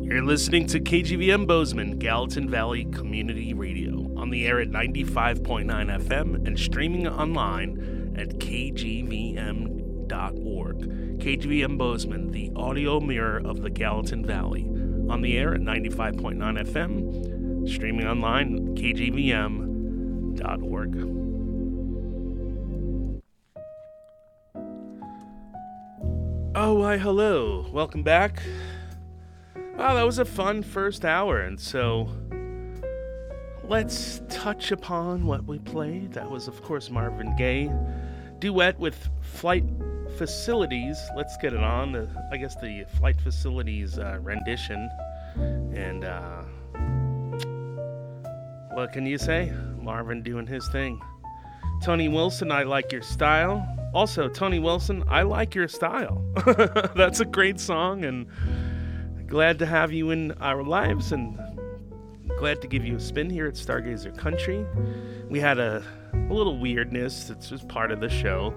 You're listening to KGVM Bozeman, Gallatin Valley Community Radio, on the air at 95.9 FM and streaming online at kgvm.org. KGVM Bozeman, the audio mirror of the Gallatin Valley, on the air at 95.9 FM, streaming online at kgvm.org. Oh, why, hello. Welcome back. Wow, that was a fun first hour, and so let's touch upon what we played. That was, of course, Marvin Gaye. Duet with Flight Facilities. Let's get it on. The Flight Facilities rendition. And what can you say? Marvin doing his thing. Tony Wilson, I Like Your Style. Also, Tony Wilson, I Like Your Style. That's a great song, and glad to have you in our lives, and glad to give you a spin here at Stargazer Country. We had a little weirdness. It's just part of the show.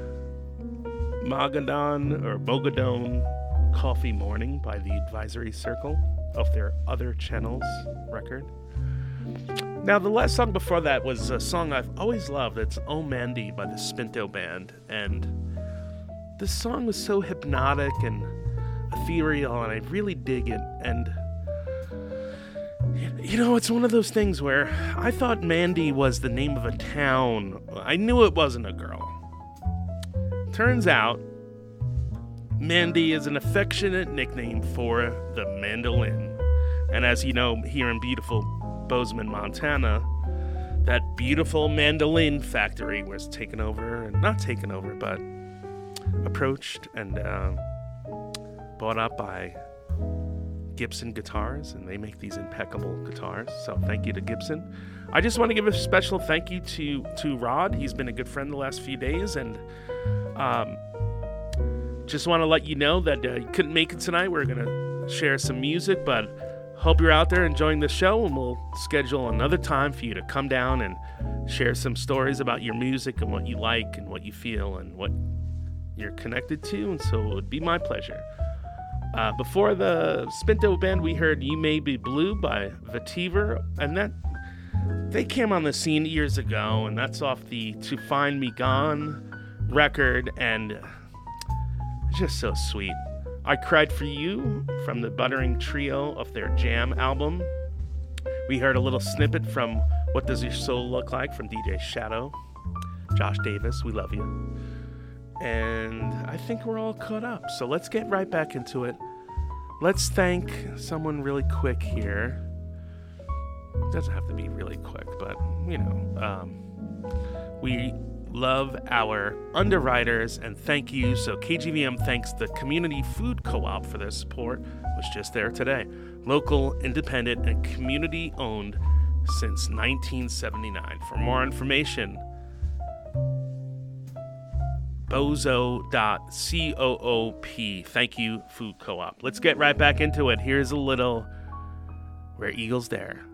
Mogadon Coffee Morning by the Advisory Circle of their Other Channels record. Now, the last song before that was a song I've always loved. It's Oh Mandy by the Spinto Band. And this song was so hypnotic and ethereal, and I really dig it. And you know, it's one of those things where I thought Mandy was the name of a town. I knew it wasn't a girl. Turns out Mandy is an affectionate nickname for the mandolin. And as you know, here in beautiful Bozeman, Montana, that beautiful mandolin factory was taken over, and not taken over, but approached and bought up by Gibson Guitars, and they make these impeccable guitars. So thank you to Gibson. I just want to give a special thank you to Rod. He's been a good friend the last few days, and just want to let you know that you couldn't make it tonight. We're going to share some music, but hope you're out there enjoying the show, and we'll schedule another time for you to come down and share some stories about your music and what you like and what you feel and what you're connected to, and so it would be my pleasure. Before the Spinto Band, we heard You May Be Blue by Vetiver, and that they came on the scene years ago, and that's off the To Find Me Gone record, and just so sweet. I Cried For You from the Buttering Trio of their Jam album. We heard a little snippet from What Does Your Soul Look Like from DJ Shadow. Josh Davis, we love you. And I think we're all caught up, so let's get right back into it. Let's thank someone really quick here. It doesn't have to be really quick, but, you know, we love our underwriters, and thank you. So KGVM thanks the Community Food Co-op for their support. Was just there today. Local, independent, and community-owned since 1979. For more information, bozo.coop. Thank you, Food Co-op. Let's get right back into it. Here's a little Where Eagles Dare.